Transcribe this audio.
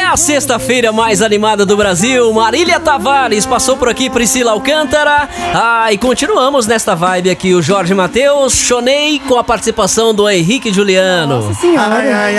a sexta-feira mais animada do Brasil. Marília Tavares passou por aqui, Priscila Alcântara. E continuamos nesta vibe aqui, o Jorge Mateus, Chonei, com a participação do Henrique Juliano. Nossa senhora.